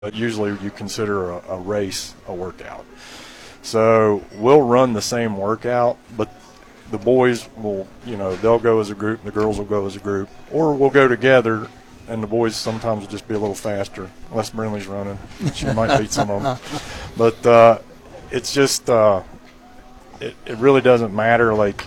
but usually you consider a race a workout. So we'll run the same workout, but the boys will, they'll go as a group, and the girls will go as a group, or we'll go together, and the boys sometimes will just be a little faster, unless Brinley's running. She might beat some of them. But it's just it really doesn't matter, like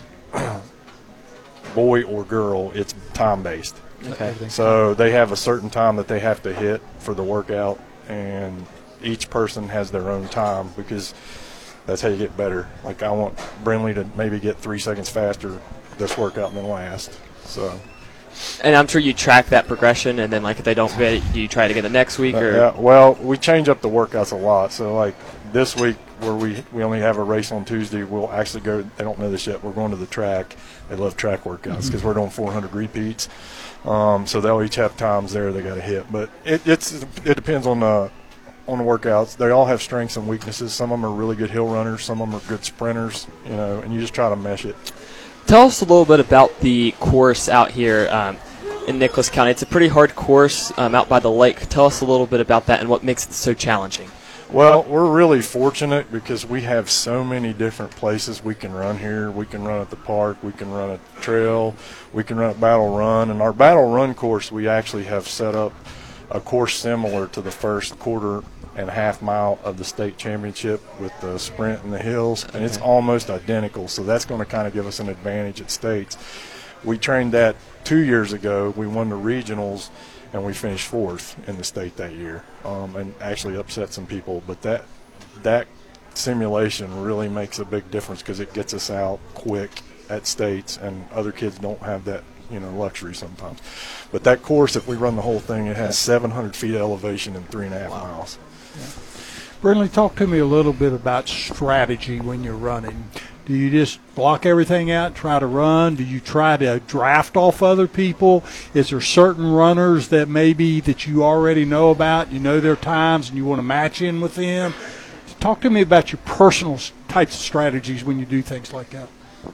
boy or girl, it's time-based. Okay. So they have a certain time that they have to hit for the workout, and each person has their own time because that's how you get better. Like I want Brinley to maybe get 3 seconds faster this workout than last. So. And I'm sure you track that progression, and then like if they don't fit, do you try it again the next week? Or? Yeah, well, we change up the workouts a lot. So like this week where we only have a race on Tuesday, we'll actually go. They don't know this yet. We're going to the track. They love track workouts because we're doing 400 repeats. So they'll each have times there they got to hit. But it depends on the workouts. They all have strengths and weaknesses. Some of them are really good hill runners. Some of them are good sprinters. And you just try to mesh it. Tell us a little bit about the course out here in Nicholas County. It's a pretty hard course out by the lake. Tell us a little bit about that and what makes it so challenging. Well, we're really fortunate because we have so many different places we can run here. We can run at the park. We can run at the trail. We can run at Battle Run. And our Battle Run course, we actually have set up a course similar to the first 1.5 mile of the state championship with the sprint and the hills, and it's almost identical. So that's going to kind of give us an advantage at states. We trained that 2 years ago. We won the regionals, and we finished 4th in the state that year, and actually upset some people. But that simulation really makes a big difference because it gets us out quick at states, and other kids don't have that luxury sometimes. But that course, if we run the whole thing, it has 700 feet elevation and 3.5 miles. Yeah. Brinley, talk to me a little bit about strategy when you're running. Do you just block everything out and try to run? Do you try to draft off other people? Is there certain runners that you already know about, you know their times, and you want to match in with them? Talk to me about your personal types of strategies when you do things like that.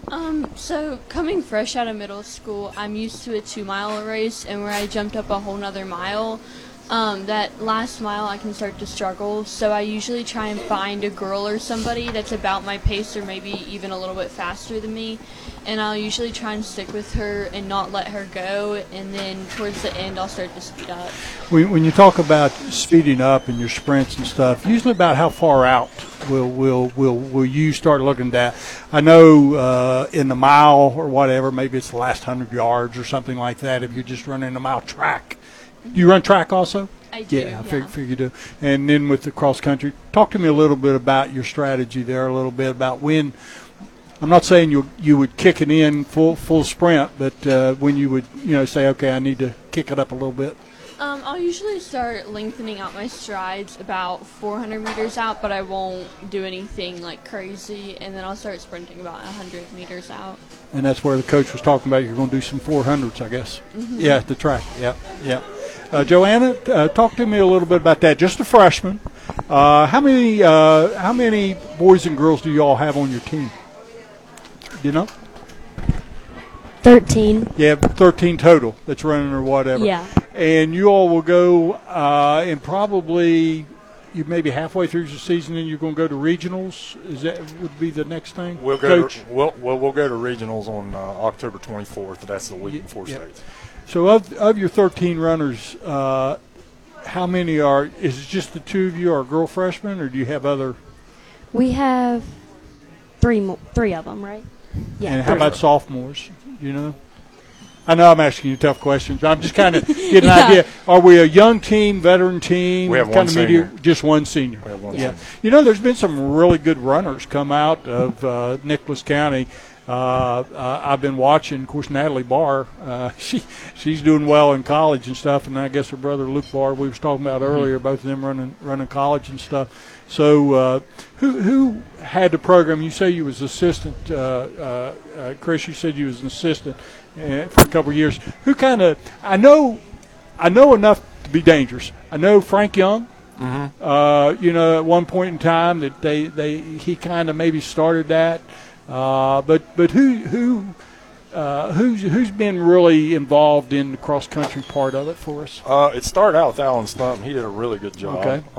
So coming fresh out of middle school, I'm used to a 2-mile race, and where I jumped up a whole nother mile, that last mile I can start to struggle. So I usually try and find a girl or somebody that's about my pace or maybe even a little bit faster than me, and I'll usually try and stick with her and not let her go, and then towards the end I'll start to speed up. When you talk about speeding up in your sprints and stuff, usually about how far out will you start looking at that? I know in the mile or whatever, maybe it's the last 100 yards or something like that if you're just running a mile track. Do you run track also? I do. Yeah, I figure you do. And then with the cross country, talk to me a little bit about your strategy there, a little bit about when. I'm not saying you would kick it in full sprint, but when you would say, okay, I need to kick it up a little bit. I'll usually start lengthening out my strides about 400 meters out, but I won't do anything like crazy, and then I'll start sprinting about 100 meters out. And that's where the coach was talking about you're going to do some 400s, I guess. Mm-hmm. Yeah, at the track. Yeah. Joanna, talk to me a little bit about that. Just a freshman. How many boys and girls do you all have on your team? Do you know? 13. Yeah, 13 total that's running or whatever. Yeah. And you all will go and probably you maybe halfway through the season and you're going to go to regionals. Is that would be the next thing? We'll go to regionals on October 24th. That's the week before states. So of your 13 runners, how many is it just the two of you are girl freshmen, or do you have other? We have three of them, right? Yeah. And how about sophomores? I know I'm asking you tough questions. I'm just kind of getting an idea. Are we a young team, veteran team? We have one senior. Just one senior. We have one senior. There's been some really good runners come out of Nicholas County. I've been watching, of course, Natalie Barr. She's doing well in college and stuff, and I guess her brother Luke Barr we was talking about earlier, both of them running college and stuff. So who had the program? You say you was assistant, Chris. You said you was an assistant for a couple of years. Who kind of? I know enough to be dangerous. I know Frank Young. Mm-hmm. At one point in time that he kind of maybe started that. But who who's been really involved in the cross country part of it for us? It started out with Alan Stump. He did a really good job. Okay.